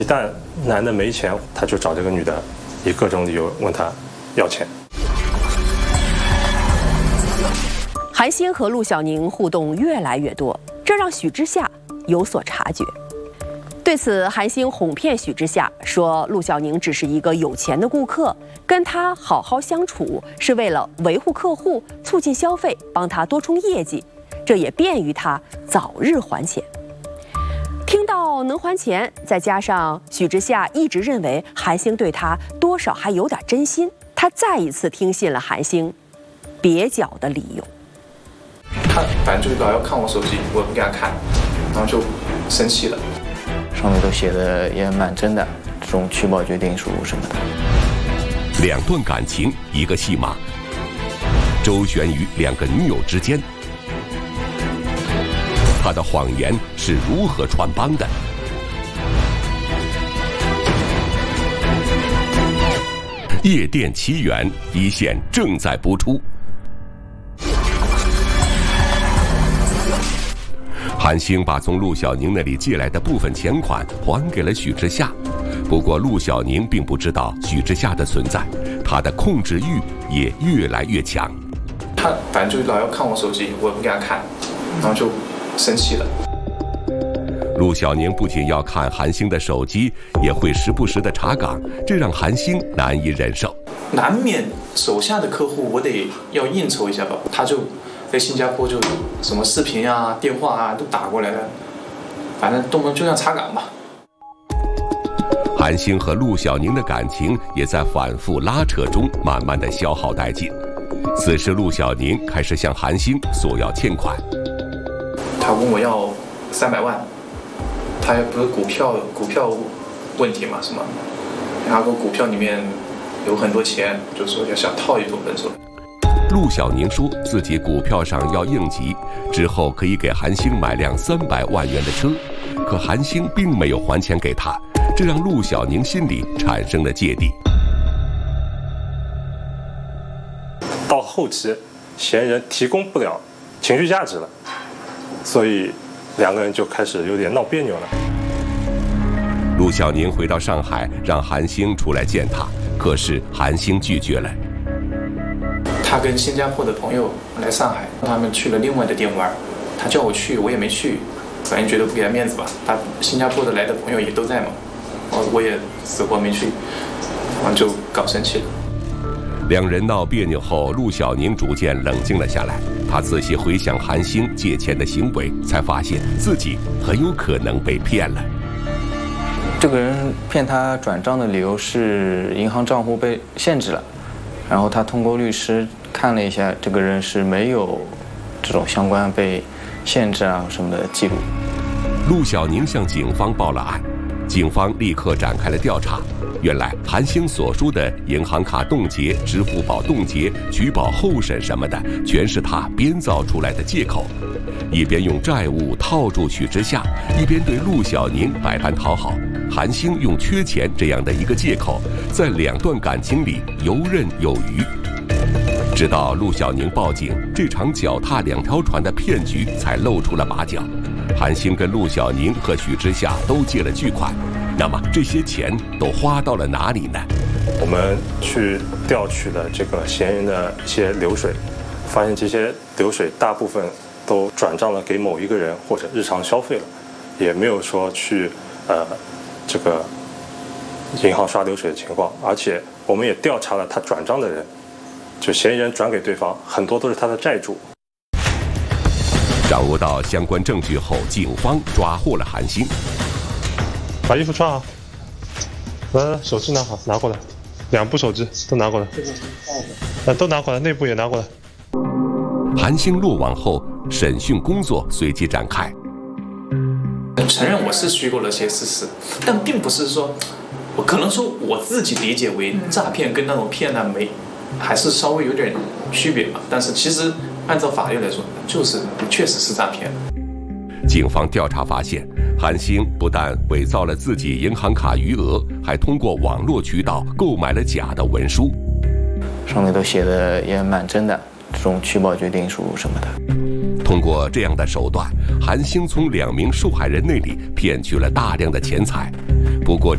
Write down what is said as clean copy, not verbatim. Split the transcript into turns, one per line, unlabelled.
一旦男的没钱，他就找这个女的，以各种理由问他要钱。
韩星和陆小宁互动越来越多，这让许之夏有所察觉。对此，韩星哄骗许之夏说，陆小宁只是一个有钱的顾客，跟他好好相处是为了维护客户、促进消费、帮他多冲业绩，这也便于他早日还钱。听到能还钱，再加上许之夏一直认为韩星对他多少还有点真心，他再一次听信了韩星蹩脚的理由。
他反正就是老要看我手机，我也不给他看，然后就生气了。
上面都写的也蛮真的，这种取保决定书什么的。
两段感情，一个戏码，周旋于两个女友之间。他的谎言是如何穿帮的？夜店奇缘一线正在播出。韩星把从陆小宁那里借来的部分钱款还给了许之夏，不过陆小宁并不知道许之夏的存在，他的控制欲也越来越强。
他反正就是老要看我手机，我也不给他看，然后就生气了。
陆小宁不仅要看韩星的手机，也会时不时的查岗，这让韩星难以忍受。
难免手下的客户我得要应酬一下吧，他就在新加坡就什么视频啊、电话啊都打过来了，反正动不动就像查岗吧。
韩星和陆小宁的感情也在反复拉扯中慢慢的消耗殆尽。此时陆小宁开始向韩星索要欠款。
他问我要300万，他也不是股票问题嘛，什么，然后股票里面有很多钱，就说要想套一部分出来。
陆小宁说自己股票上要应急，之后可以给韩星买辆300万元的车，可韩星并没有还钱给他，这让陆小宁心里产生了芥蒂。
到后期，嫌疑人提供不了情绪价值了，所以两个人就开始有点闹别扭了。
陆小宁回到上海，让韩星出来见他，可是韩星拒绝了。
他跟新加坡的朋友来上海，他们去了另外的店玩，他叫我去，我也没去，反正觉得不给他面子吧。他新加坡的来的朋友也都在嘛，我也死活没去，然后就搞生气了。
两人闹别扭后，陆小宁逐渐冷静了下来。他仔细回想韩星借钱的行为，才发现自己很有可能被骗了。
这个人骗他转账的理由是银行账户被限制了，然后他通过律师看了一下，这个人是没有这种相关被限制啊什么的记录。
陆小宁向警方报了案，警方立刻展开了调查。原来韩星所说的银行卡冻结、支付宝冻结、取保候审什么的，全是他编造出来的借口，一边用债务套住许之夏，一边对陆小宁百般讨好。韩星用缺钱这样的一个借口，在两段感情里游刃有余。直到陆小宁报警，这场脚踏两条船的骗局才露出了马脚。韩星跟陆小宁和许之夏都借了巨款，那么这些钱都花到了哪里呢？
我们去调取了这个嫌疑人的一些流水，发现这些流水大部分都转账了给某一个人或者日常消费了，也没有说去这个银行刷流水的情况。而且我们也调查了他转账的人，就嫌疑人转给对方很多都是他的债主。
掌握到相关证据后，警方抓获了韩星。
把衣服穿好，来，手机拿好，拿过来，2部手机都拿过来，都拿过来，内部也拿过来。
韩星落网后，审讯工作随即展开。
承认我是虚构了些事实，但并不是说，我可能说我自己理解为诈骗跟那种骗案还是稍微有点区别吧。但是其实按照法律来说，确实是诈骗。
警方调查发现，韩星不但伪造了自己银行卡余额，还通过网络渠道购买了假的文书。
上面都写的也蛮真的，这种取保决定书什么的。
通过这样的手段，韩星从2名受害人那里骗取了大量的钱财。不过